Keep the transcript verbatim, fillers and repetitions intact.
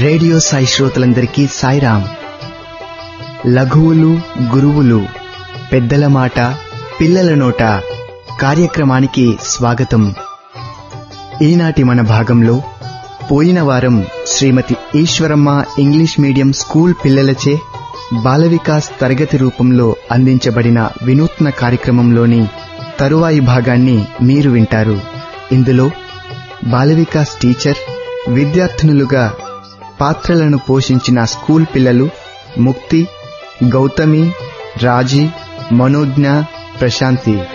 Radio Sai శ్రోతలందరికీ సాయిరాం. లఘువులు గురువులు పెద్దల మాట పిల్లల నోట కార్యక్రమానికి స్వాగతం. ఈనాటి మన భాగంలో పోయిన వారం శ్రీమతి Eshwaramma English medium school పిల్లలచే Bala Vikas తరగతి రూపంలో అందించబడిన వినూత్న కార్యక్రమంలోని తరువాయి భాగాన్ని మీరు వింటారు. ఇందులో బాల వికాస్ టీచర్ విద్యార్థినులుగా పాత్రలను పోషించిన స్కూల్ పిల్లలు ముక్తి, గౌతమి, రాజీ, మనోజ్ఞ, ప్రశాంతి